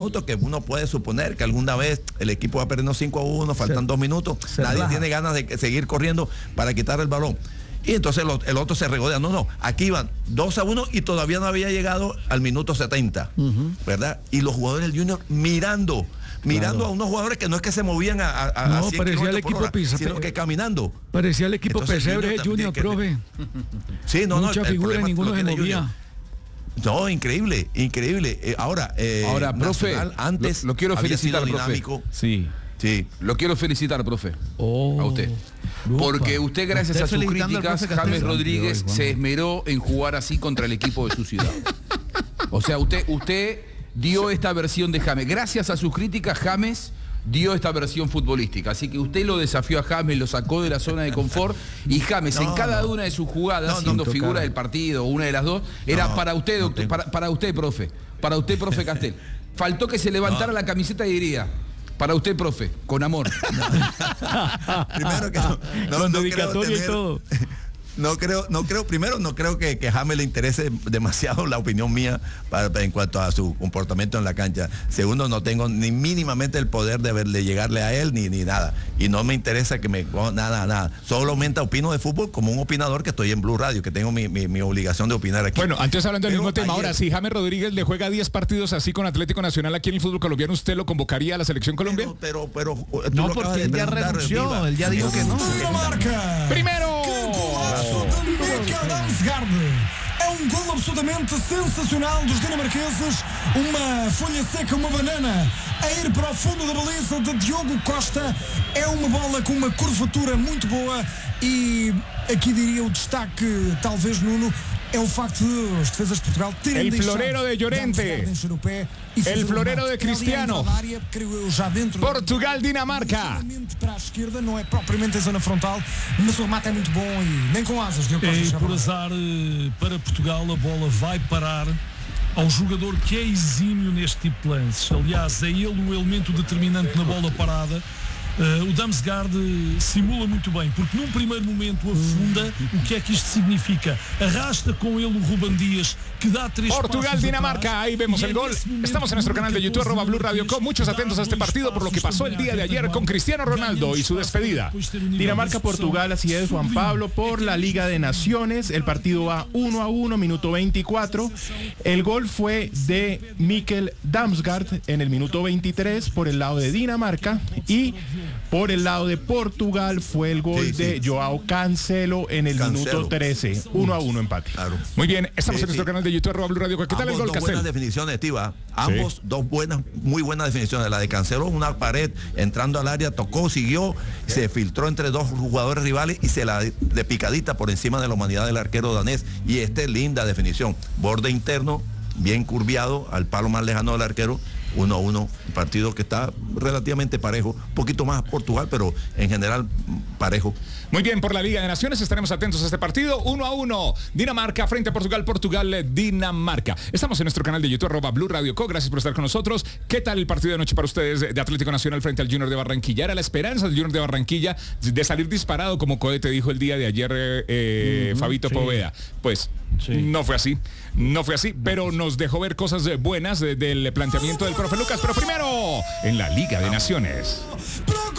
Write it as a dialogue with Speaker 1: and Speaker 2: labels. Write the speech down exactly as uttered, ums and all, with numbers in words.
Speaker 1: minutos, que uno puede suponer que alguna vez el equipo va perdiendo cinco a uno, faltan dos minutos, nadie
Speaker 2: relaja.
Speaker 1: tiene ganas de seguir corriendo para quitar el balón. Y entonces el, el otro se regodea. No, no, aquí iban dos a uno y todavía no había llegado al minuto setenta, uh-huh. ¿verdad? Y los jugadores del Junior mirando, mirando claro. a unos jugadores que no es que se movían a, a, a
Speaker 2: no,
Speaker 1: cien
Speaker 2: parecía el equipo
Speaker 1: hora,
Speaker 2: pisa,
Speaker 1: sino que caminando.
Speaker 2: Parecía el equipo entonces, pesebre de Junior,
Speaker 1: que,
Speaker 2: profe.
Speaker 1: Sí, no,
Speaker 2: Mucha
Speaker 1: no.
Speaker 2: figura y ninguno se movía.
Speaker 1: No, increíble, increíble. Eh, ahora, eh,
Speaker 3: ahora, profe,
Speaker 1: antes
Speaker 3: lo, lo quiero felicitar, profe.
Speaker 1: Sí. Sí.
Speaker 3: Lo quiero felicitar, profe.
Speaker 2: Oh,
Speaker 3: a usted. Porque usted, gracias a sus críticas, James Rodríguez se esmeró en jugar así contra el equipo de su ciudad. O sea, usted, usted dio esta versión de James. Gracias a sus críticas, James dio esta versión futbolística. Así que usted lo desafió a James, lo sacó de la zona de confort. Y James, no, en cada no. una de sus jugadas, no, siendo no, figura cara. del partido, una de las dos, era no, para usted, doctor, para, para usted, profe. Para usted, profe Castel. Faltó que se levantara no. la camiseta y diría: para usted, profe, con amor.
Speaker 1: No. Primero que no, no,
Speaker 2: con
Speaker 1: no
Speaker 2: dedicatoria
Speaker 1: tener,
Speaker 2: y todo.
Speaker 1: No creo, no creo, primero no creo que, que a James le interese demasiado la opinión mía para, en cuanto a su comportamiento en la cancha. Segundo, no tengo ni mínimamente el poder de, verle, llegarle a él ni, ni nada. Y no me interesa que me... nada, nada. Solamente opino de fútbol como un opinador que estoy en Blue Radio, que tengo mi, mi, mi obligación de opinar aquí.
Speaker 4: Bueno, antes hablando del
Speaker 1: Pero
Speaker 4: mismo tema,
Speaker 1: ayer,
Speaker 4: ahora si James Rodríguez le juega diez partidos así con Atlético Nacional aquí en el fútbol colombiano, ¿usted lo convocaría a la selección Colombiana?
Speaker 1: Pero, pero, pero
Speaker 5: no, porque él ya renunció, él ya dijo que no.
Speaker 4: Primero.
Speaker 6: É um gol absolutamente sensacional dos dinamarqueses. Uma folha seca, uma banana a ir para o fundo da baliza de Diogo Costa. É uma bola com uma curvatura muito boa. E aqui diria o destaque, talvez, Nuno, é o facto de as defesas de Portugal terem
Speaker 4: el florero de Llorente, el florero de Cristiano, Portugal, Dinamarca.
Speaker 6: Para a esquerda, não é propriamente a zona frontal, mas o remate é muito bom e nem com asas.
Speaker 7: E por azar para Portugal, a bola vai parar ao jogador que é exímio neste tipo de lances. Aliás, é ele o elemento determinante na bola parada. Uh, o Damsgaard simula muito bem, porque num primeiro momento afunda. O que é que isto significa? Arrasta com ele o Rubén Díaz, que dá tres
Speaker 4: Portugal, Dinamarca, ahí vemos el gol. Estamos en nuestro canal de YouTube, arroba Blue Radio Com. Muchos atentos a este partido por lo que pasó el día de ayer con Cristiano Ronaldo y su despedida.
Speaker 8: Dinamarca-Portugal, así es, Juan Pablo, por la Liga de Naciones. El partido va uno a uno, minuto veinticuatro. El gol fue de Mikkel Damsgaard en el minuto veintitrés por el lado de Dinamarca, y por el lado de Portugal fue el gol sí, sí. de Joao Cancelo en el Cancelo. minuto trece. uno a uno empate.
Speaker 4: Claro. Muy bien, estamos sí, en nuestro sí. canal de YouTube, arroba Blue Radio. ¿Qué tal el gol,
Speaker 1: dos
Speaker 4: Cancelo?
Speaker 1: Buenas definiciones, Tiva. Ambos sí. dos buenas, muy buenas definiciones. La de Cancelo, una pared entrando al área, tocó, siguió, se filtró entre dos jugadores rivales y se la de picadita por encima de la humanidad del arquero danés. Y este linda definición. Borde interno, bien curviado al palo más lejano del arquero. uno a uno, un partido que está relativamente parejo, un poquito más Portugal, pero en general parejo.
Speaker 4: Muy bien, por la Liga de Naciones estaremos atentos a este partido. uno a uno, Dinamarca frente a Portugal, Portugal, Dinamarca. Estamos en nuestro canal de YouTube, arroba Blue Radio Co. Gracias por estar con nosotros. ¿Qué tal el partido de noche para ustedes de Atlético Nacional frente al Junior de Barranquilla? Era la esperanza del Junior de Barranquilla de salir disparado, como Cohete dijo el día de ayer, eh, uh-huh, Fabito sí. Poveda. Pues sí. no fue así, no fue así, pero nos dejó ver cosas buenas de, del planteamiento del profe Lucas. Pero primero, en la Liga de Naciones.